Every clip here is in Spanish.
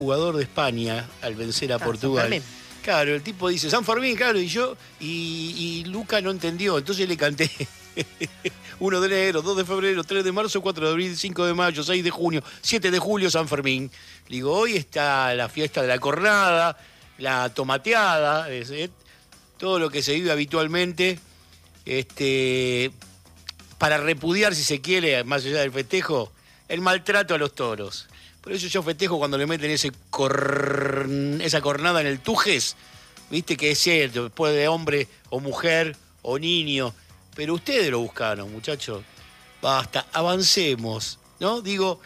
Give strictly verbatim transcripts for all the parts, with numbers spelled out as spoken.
jugador de España al vencer a Ah, Portugal. San Fermín. Claro, el tipo dice, San Fermín, claro, y yo, y, y Luca no entendió, entonces le canté uno de enero, dos de febrero, tres de marzo, cuatro de abril, cinco de mayo, seis de junio, siete de julio, San Fermín. Le digo, hoy está la fiesta de la cornada, la tomateada, es, eh, todo lo que se vive habitualmente, este, para repudiar, si se quiere, más allá del festejo, el maltrato a los toros. Por eso yo festejo cuando le meten ese cor... esa cornada en el Tujes, viste que es cierto, después de hombre o mujer o niño, pero ustedes lo buscaron, muchachos. Basta, avancemos, ¿no? Digo,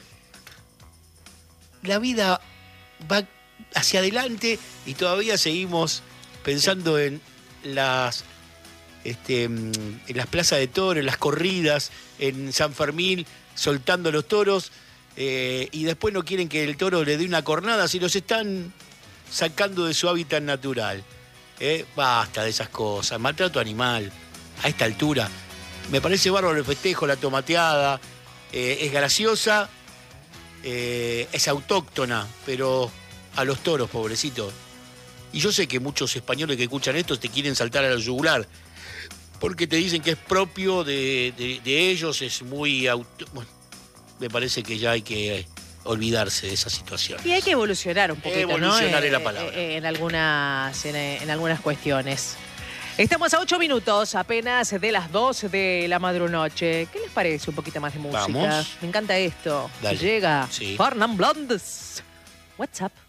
la vida va hacia adelante y todavía seguimos pensando en las, este, en las plazas de toros, en las corridas, en San Fermín, soltando los toros. Eh, y después no quieren que el toro le dé una cornada si los están sacando de su hábitat natural. Eh, basta de esas cosas, maltrato animal a esta altura. Me parece bárbaro el festejo, la tomateada, eh, es graciosa, eh, es autóctona, pero a los toros, pobrecito. Y yo sé que muchos españoles que escuchan esto te quieren saltar a la yugular, porque te dicen que es propio de, de, de ellos, es muy... Auto... Bueno, me parece que ya hay que olvidarse de esa situación. Y hay que evolucionar un poquito, Evolucionar ¿no? es la Eh, palabra. eh, en, algunas, en, en algunas cuestiones. Estamos a ocho minutos apenas de las dos de la madrunoche. ¿Qué les parece un poquito más de música? Vamos. Me encanta esto. Dale. Llega Sí. Fernand Blondes. WhatsApp.